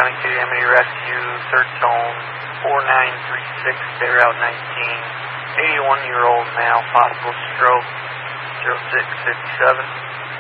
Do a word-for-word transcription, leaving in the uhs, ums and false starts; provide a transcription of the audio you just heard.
County two Amity Rescue, third tone, four nine three six, State Route nineteen, eighty-one-year-old male, possible stroke, zero six fifty-seven.